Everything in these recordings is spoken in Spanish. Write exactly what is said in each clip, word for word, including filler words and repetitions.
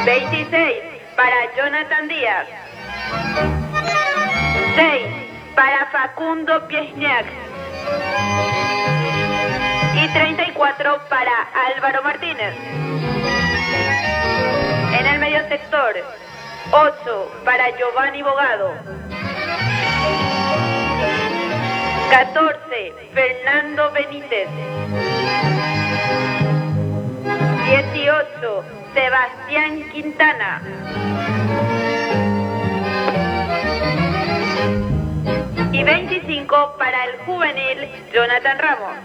veintiséis para Jonathan Díaz. seis para Facundo Piesniak. Y treinta y cuatro para Álvaro Martínez. En el medio sector, ocho para Giovanni Bogado. catorce, Fernando Benítez. dieciocho, Sebastián Quintana. Y veinticinco para el juvenil Jonathan Ramos.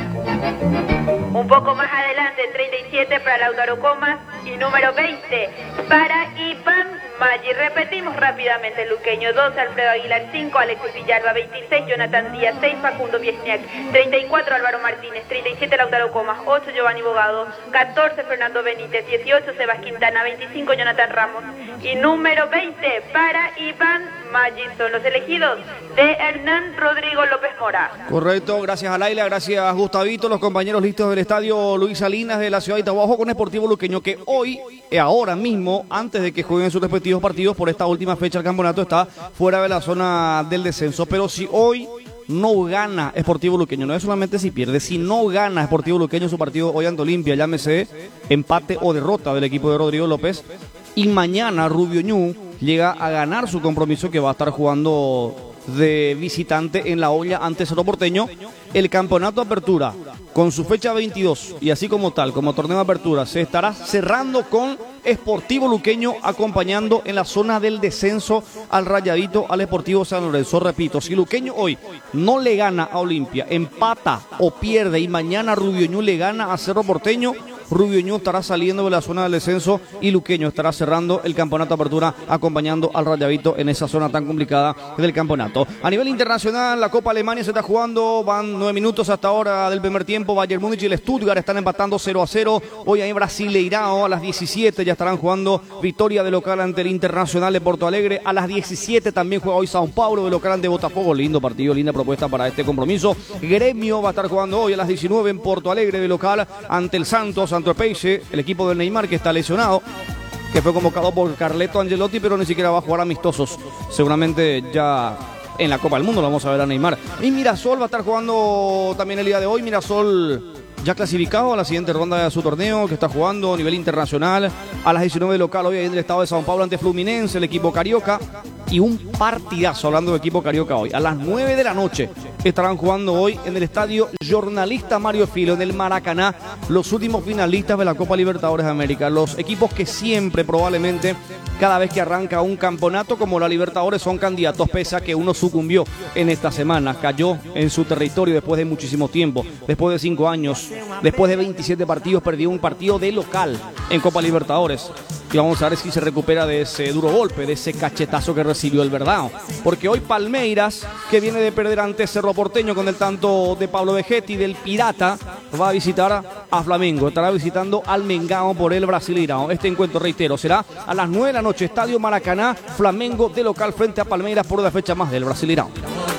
Un poco más adelante, treinta y siete para Lautaro Comas y número veinte para Iván Maggi. Repetimos rápidamente: luqueño doce, Alfredo Aguilar cinco, Alexis Villalba veintiséis, Jonathan Díaz seis, Facundo Piesniak treinta y cuatro, Álvaro Martínez treinta y siete, Lautaro Comas ocho, Giovanni Bogado catorce, Fernando Benítez dieciocho, Sebas Quintana veinticinco, Jonathan Ramos y número veinte para Iván Maggi. Son los elegidos de Hernán Rodrigo López Mora. Correcto, gracias a Laila, gracias Gustavito, los compañeros listos del estadio Luis Salinas de la ciudad de Itabajo con Sportivo Luqueño, que hoy, ahora mismo, antes de que jueguen sus respectivos partidos por esta última fecha del campeonato, está fuera de la zona del descenso. Pero si hoy no gana Sportivo Luqueño, no es solamente si pierde, si no gana Sportivo Luqueño su partido hoy ante Olimpia, llámese empate o derrota del equipo de Rodrigo López, y mañana Rubio Ñu llega a ganar su compromiso que va a estar jugando de visitante en la olla ante Cerro Porteño, el campeonato de apertura con su fecha veintidós y así como tal, como torneo de apertura, se estará cerrando con Sportivo Luqueño acompañando en la zona del descenso al Rayadito, al Sportivo San Lorenzo. Repito, si Luqueño hoy no le gana a Olimpia, empata o pierde y mañana Rubio Ñu le gana a Cerro Porteño, Rubio Ñu estará saliendo de la zona del descenso y Luqueño estará cerrando el campeonato de apertura acompañando al Rayadito en esa zona tan complicada del campeonato. A nivel internacional, la Copa Alemania se está jugando, van nueve minutos hasta ahora del primer tiempo. Bayern Múnich y el Stuttgart están empatando cero a cero. Hoy hay Brasileirao a las diecisiete, ya estarán jugando victoria de local ante el Internacional de Porto Alegre. A las diecisiete también juega hoy Sao Paulo de local ante Botafogo. Lindo partido, linda propuesta para este compromiso. Gremio va a estar jugando hoy a las diecinueve en Porto Alegre de local ante el Santos, ante el Peixe, el equipo del Neymar que está lesionado, que fue convocado por Carleto Angelotti, pero ni siquiera va a jugar amistosos. Seguramente ya en la Copa del Mundo lo vamos a ver a Neymar. Y Mirasol va a estar jugando también el día de hoy. Mirasol ya clasificado a la siguiente ronda de su torneo, que está jugando a nivel internacional. A las diecinueve de local hoy en el estado de Sao Paulo ante Fluminense, el equipo carioca. Y un partidazo, hablando de equipo carioca hoy. A las nueve de la noche estarán jugando hoy en el estadio Jornalista Mario Filo, en el Maracaná, los últimos finalistas de la Copa Libertadores de América. Los equipos que siempre, probablemente, cada vez que arranca un campeonato como la Libertadores, son candidatos, pese a que uno sucumbió en esta semana. Cayó en su territorio después de muchísimo tiempo, después de cinco años, después de veintisiete partidos, perdió un partido de local en Copa Libertadores. Y vamos a ver si se recupera de ese duro golpe, de ese cachetazo que recibió el Verdão. Porque hoy Palmeiras, que viene de perder ante Cerro Porteño con el tanto de Pablo Vegetti del Pirata, va a visitar a Flamengo. Estará visitando al Mengão por el Brasileirão. Este encuentro, reitero, será a las nueve de la noche, Estadio Maracaná, Flamengo de local frente a Palmeiras por una fecha más del Brasileirão.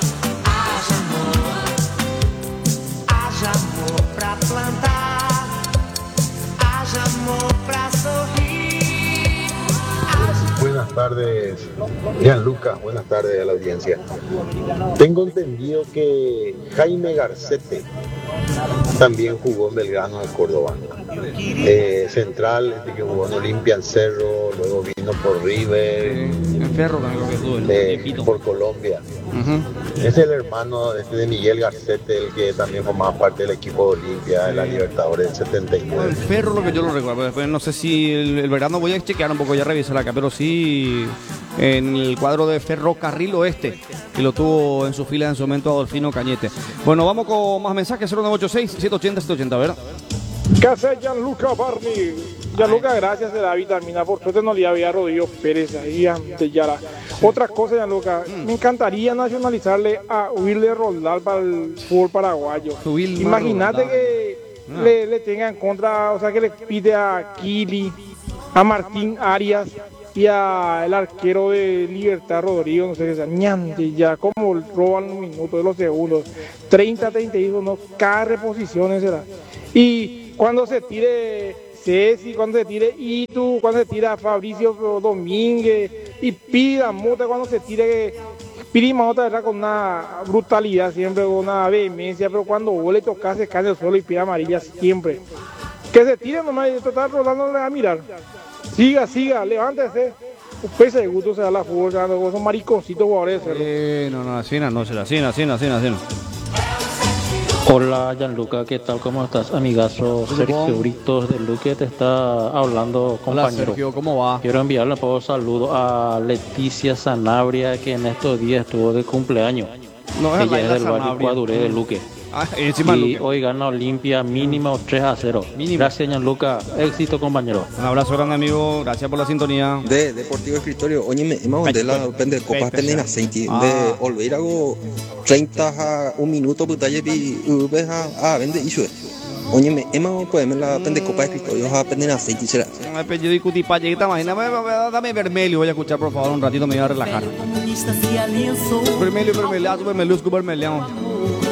Buenas tardes, Gianluca, buenas tardes a la audiencia. Tengo entendido que Jaime Garcete también jugó en Belgrano de Córdoba. Eh, central, este que jugó en Olimpia, en Cerro, luego vino por River, en Ferro también que tuvo, eh, por Colombia. Uh-huh. Es el hermano este de Miguel Garcete, el que también formaba parte del equipo de Olimpia de la Libertadores del setenta y nueve. El Ferro, lo que yo lo recuerdo, después no sé si el, el verano voy a chequear un poco, ya revisar acá, pero sí en el cuadro de Ferrocarril Oeste, que lo tuvo en su fila en su momento Adolfino Cañete. Bueno, vamos con más mensajes, cero nueve ocho seis, siete ochenta, siete ochenta, ¿verdad? ¿Qué hace Gianluca Barney? Gianluca, gracias de la vitamina. Por suerte no le había Rodrigo Pérez ahí ante Yara. Otra cosa, Gianluca, mm. me encantaría nacionalizarle a Wilder Roldán para el fútbol paraguayo. Imagínate que no. le, le tenga en contra, o sea, que le pide a Kili, a Martín Arias y a el arquero de Libertad, Rodrigo, no sé qué sea, ñante, ya como roban los minutos de los segundos, treinta, treinta y uno, cada reposición será. Y cuando se tire Ceci, cuando se tire Itu, cuando se tira Fabricio Domínguez, y Pida Mota cuando se tire Pirima otra vez con una brutalidad siempre, con una vehemencia, pero cuando vos le tocas se cae el suelo y pide amarilla siempre. Que se tire nomás y tratar rodándole a mirar. Siga, siga, levántese. Un pese de gusto se da la fútbol, son mariconcitos jugadores. Eh, no, no, así no, no, así, así, así, así, así. Hola Gianluca, ¿qué tal? ¿Cómo estás, amigazo? Sergio Britos de Luque te está hablando, compañero. Hola Sergio, ¿cómo va? Quiero enviarle un poco saludo a Leticia Sanabria, que en estos días estuvo de cumpleaños. No, es Ella es del Sanabria. barrio Cuaduré de Luque. Ah, encima Y Luque. hoy gana Olimpia mínimo tres a cero. Mínimo. Gracias, Gianluca. Éxito, compañero. Un abrazo grande, amigo. Gracias por la sintonía. De Deportivo Escritorio, oye, me hemos de la pende copas pende aceite Ah. de volver algo treinta a un minuto putaje pi ves a a vende isu. Oye, me hemos pues me la pende copa Escritorio a pende aceite será. Me apellido y cutipayita, imagíname, dame vermelho, voy a escuchar por favor un ratito, me voy a relajar. Vermelho, vermelhazo, vermelhusco, vermelhão.